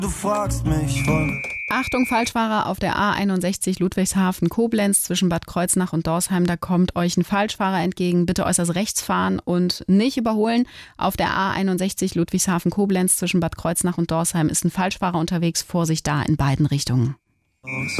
Du fragst mich, Freunde. Achtung, Falschfahrer auf der A61 Ludwigshafen-Koblenz zwischen Bad Kreuznach und Dorsheim. Da kommt euch ein Falschfahrer entgegen. Bitte äußerst rechts fahren und nicht überholen. Auf der A61 Ludwigshafen-Koblenz zwischen Bad Kreuznach und Dorsheim ist ein Falschfahrer unterwegs. Vorsicht da in beiden Richtungen.